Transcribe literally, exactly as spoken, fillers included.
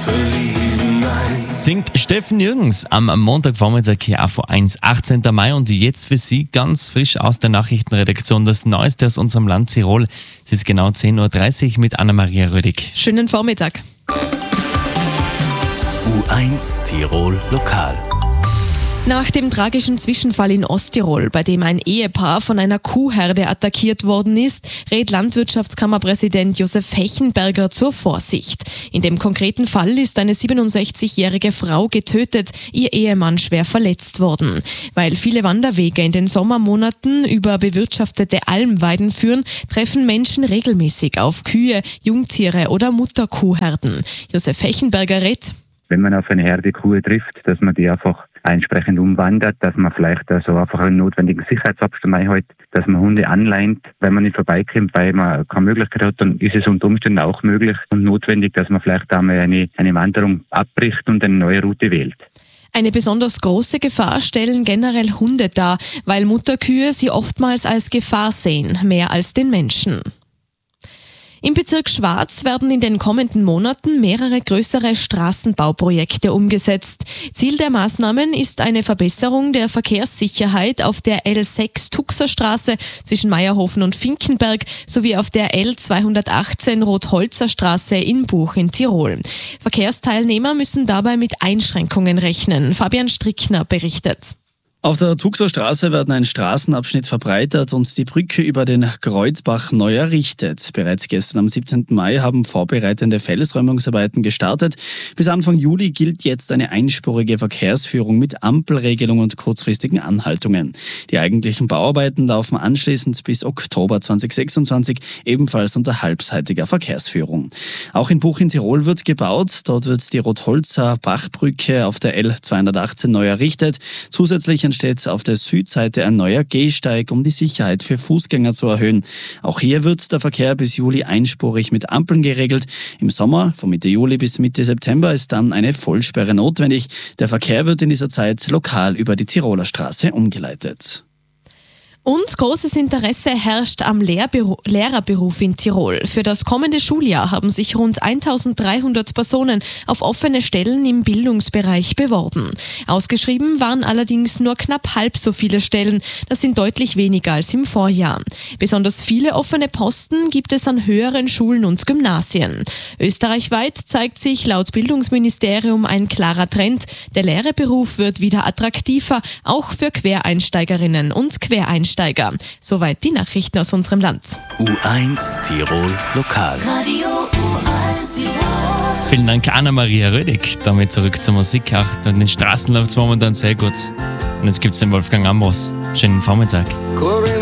verlieben, nein. Singt Steffen Jürgens am Montagvormittag hier auf eins, achtzehnten Mai. Und jetzt für Sie ganz frisch aus der Nachrichtenredaktion das Neueste aus unserem Land Tirol. Es ist genau zehn Uhr dreißig mit Anna-Maria Rödig. Schönen Vormittag. U eins Tirol Lokal. Nach dem tragischen Zwischenfall in Osttirol, bei dem ein Ehepaar von einer Kuhherde attackiert worden ist, rät Landwirtschaftskammerpräsident Josef Hechenberger zur Vorsicht. In dem konkreten Fall ist eine siebenundsechzigjährige Frau getötet, ihr Ehemann schwer verletzt worden. Weil viele Wanderwege in den Sommermonaten über bewirtschaftete Almweiden führen, treffen Menschen regelmäßig auf Kühe, Jungtiere oder Mutterkuhherden. Josef Hechenberger rät: Wenn man auf eine Herde Kuh trifft, dass man die einfach entsprechend umwandert, dass man vielleicht also einfach einen notwendigen Sicherheitsabstand einhält, dass man Hunde anleint, wenn man nicht vorbeikommt, weil man keine Möglichkeit hat, dann ist es unter Umständen auch möglich und notwendig, dass man vielleicht einmal eine, eine Wanderung abbricht und eine neue Route wählt. Eine besonders große Gefahr stellen generell Hunde dar, weil Mutterkühe sie oftmals als Gefahr sehen, mehr als den Menschen. Im Bezirk Schwarz werden in den kommenden Monaten mehrere größere Straßenbauprojekte umgesetzt. Ziel der Maßnahmen ist eine Verbesserung der Verkehrssicherheit auf der L sechs Tuxerstraße zwischen Meierhofen und Finkenberg sowie auf der L zweihundertachtzehn Rotholzer Straße in Buch in Tirol. Verkehrsteilnehmer müssen dabei mit Einschränkungen rechnen. Fabian Strickner berichtet. Auf der Tuxer Straße werden ein Straßenabschnitt verbreitert und die Brücke über den Kreuzbach neu errichtet. Bereits gestern am siebzehnten Mai haben vorbereitende Felsräumungsarbeiten gestartet. Bis Anfang Juli gilt jetzt eine einspurige Verkehrsführung mit Ampelregelung und kurzfristigen Anhaltungen. Die eigentlichen Bauarbeiten laufen anschließend bis Oktober zweitausendsechsundzwanzig, ebenfalls unter halbseitiger Verkehrsführung. Auch in Buch in Tirol wird gebaut. Dort wird die Rotholzer Bachbrücke auf der L zweihundertachtzehn neu errichtet. Zusätzlich steht auf der Südseite ein neuer Gehsteig, um die Sicherheit für Fußgänger zu erhöhen. Auch hier wird der Verkehr bis Juli einspurig mit Ampeln geregelt. Im Sommer, von Mitte Juli bis Mitte September, ist dann eine Vollsperre notwendig. Der Verkehr wird in dieser Zeit lokal über die Tiroler Straße umgeleitet. Und großes Interesse herrscht am Lehrberu- Lehrerberuf in Tirol. Für das kommende Schuljahr haben sich rund eintausenddreihundert Personen auf offene Stellen im Bildungsbereich beworben. Ausgeschrieben waren allerdings nur knapp halb so viele Stellen. Das sind deutlich weniger als im Vorjahr. Besonders viele offene Posten gibt es an höheren Schulen und Gymnasien. Österreichweit zeigt sich laut Bildungsministerium ein klarer Trend. Der Lehrerberuf wird wieder attraktiver, auch für Quereinsteigerinnen und Quereinsteiger. Soweit die Nachrichten aus unserem Land. U eins Tirol Lokal. Radio U eins Tirol. Vielen Dank, Anna-Maria Rödig. Damit zurück zur Musik. Auch an den Straßen läuft es momentan sehr gut. Und jetzt gibt es den Wolfgang Ambros. Schönen Vormittag. Corinna